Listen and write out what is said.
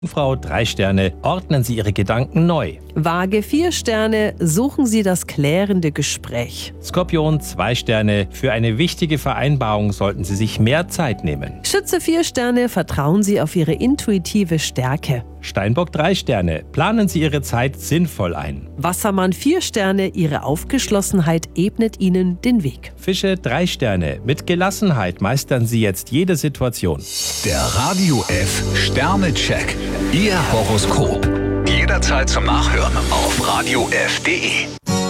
Frau 3 Sterne, ordnen Sie Ihre Gedanken neu. Waage 4 Sterne, suchen Sie das klärende Gespräch. Skorpion 2 Sterne, für eine wichtige Vereinbarung sollten Sie sich mehr Zeit nehmen. Schütze 4 Sterne, vertrauen Sie auf Ihre intuitive Stärke. Steinbock 3 Sterne, planen Sie Ihre Zeit sinnvoll ein. Wassermann 4 Sterne, Ihre Aufgeschlossenheit ebnet Ihnen den Weg. Fische 3 Sterne, mit Gelassenheit meistern Sie jetzt jede Situation. Der Radio F Sternecheck. Ihr Horoskop. Jederzeit zum Nachhören auf radiof.de.